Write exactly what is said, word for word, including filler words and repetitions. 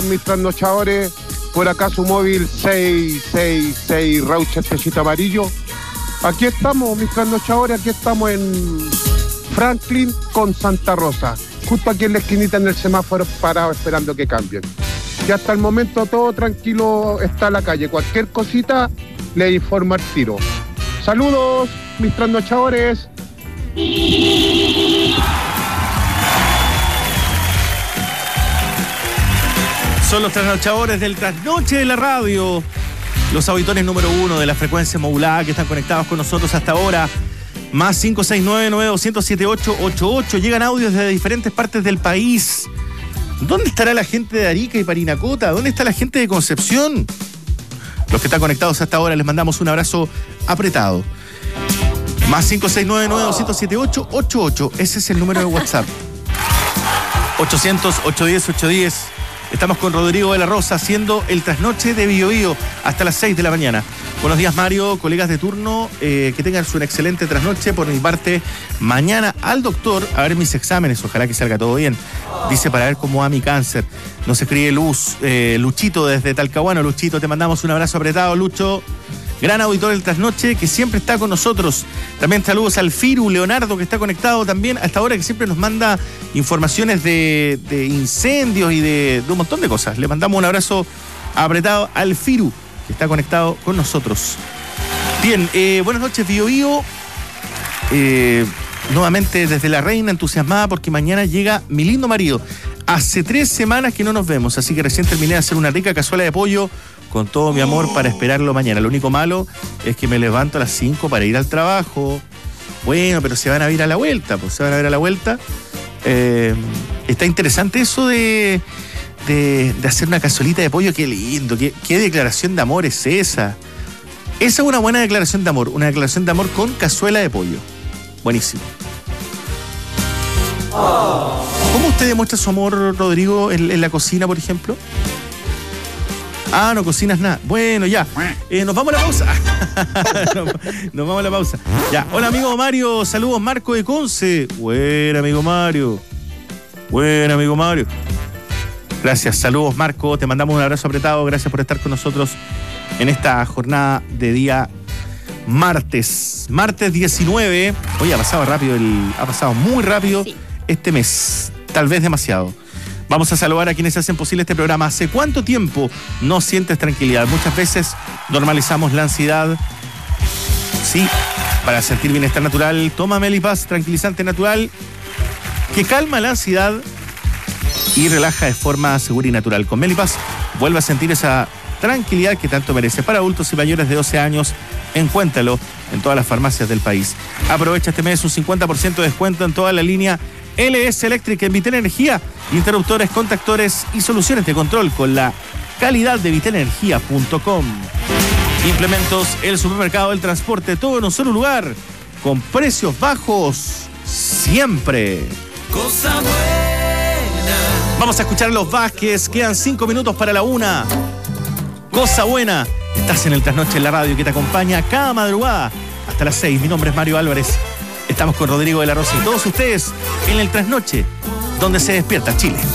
mis trasnochadores. Por acá su móvil seis seis seis Raucha Techito Amarillo. Aquí estamos, mis trasnochadores, aquí estamos en Franklin con Santa Rosa. Justo aquí en la esquinita en el semáforo parado esperando que cambien. Y hasta el momento todo tranquilo está la calle. Cualquier cosita le informo al tiro. Saludos, mis trasnochadores. Son los trasnochadores del Trasnoche de la Radio, los auditores número uno de la frecuencia modulada que están conectados con nosotros hasta ahora. Más cinco seis nueve, nueve dos cero siete, ocho ocho ocho. Llegan audios desde diferentes partes del país. ¿Dónde estará la gente de Arica y Parinacota? ¿Dónde está la gente de Concepción? Los que están conectados hasta ahora les mandamos un abrazo apretado. Más cinco seis nueve, nueve dos cero siete, ocho ocho ocho. Ese es el número de WhatsApp. ochocientos, ochocientos diez, ochocientos diez. Estamos con Rodrigo de la Rosa haciendo el trasnoche de Bio Bio hasta las seis de la mañana. Buenos días, Mario, colegas de turno, eh, que tengan su excelente trasnoche. Por mi parte, mañana al doctor a ver mis exámenes, ojalá que salga todo bien. Dice para ver cómo va mi cáncer. Nos escribe Luz, eh, Luchito desde Talcahuano. Luchito, te mandamos un abrazo apretado, Lucho. Gran auditor del trasnoche que siempre está con nosotros. También saludos al Firu Leonardo, que está conectado también a esta hora, que siempre nos manda informaciones de, de incendios y de, de un montón de cosas. Le mandamos un abrazo apretado al Firu, que está conectado con nosotros. Bien, eh, buenas noches, Bio Bio. Eh, nuevamente desde La Reina, entusiasmada porque mañana llega mi lindo marido. Hace tres semanas que no nos vemos, así que recién terminé de hacer una rica cazuela de pollo con todo mi amor para esperarlo mañana. Lo único malo es que me levanto a las cinco para ir al trabajo. Bueno, pero se van a ir a la vuelta, pues se van a ver a la vuelta. Eh, está interesante eso de, de, de hacer una cazuelita de pollo. Qué lindo, qué, qué declaración de amor es esa. Esa es una buena declaración de amor, una declaración de amor con cazuela de pollo. Buenísimo. ¿Cómo usted demuestra su amor, Rodrigo, en, en la cocina, por ejemplo? Ah, no cocinas nada. Bueno, ya. Eh, nos vamos a la pausa. nos, nos vamos a la pausa. Ya. Hola, amigo Mario. Saludos, Marco de Conce. Buen amigo Mario. Buen amigo Mario. Gracias. Saludos, Marco. Te mandamos un abrazo apretado. Gracias por estar con nosotros en esta jornada de día martes. Martes diecinueve. Oye, ha pasado rápido. El, ha pasado muy rápido sí. Este mes. Tal vez demasiado. Vamos a saludar a quienes hacen posible este programa. ¿Hace cuánto tiempo no sientes tranquilidad? Muchas veces normalizamos la ansiedad. Sí, para sentir bienestar natural, toma Melipaz, tranquilizante natural, que calma la ansiedad y relaja de forma segura y natural. Con Melipaz, vuelve a sentir esa tranquilidad que tanto merece. Para adultos y mayores de doce años, encuéntralo en todas las farmacias del país. Aprovecha este mes un cincuenta por ciento de descuento en toda la línea L S Electric en Vitel Energía, interruptores, contactores y soluciones de control con la calidad de vitel energía punto com. Implementos, el supermercado del transporte, todo en un solo lugar, con precios bajos siempre. Cosa buena. Vamos a escuchar a los Vázquez, quedan cinco minutos para la una. Cosa buena, estás en el Trasnoche en la Radio que te acompaña cada madrugada hasta las seis. Mi nombre es Mario Álvarez. Estamos con Rodrigo de la Rosa y todos ustedes en el Trasnoche, donde se despierta Chile.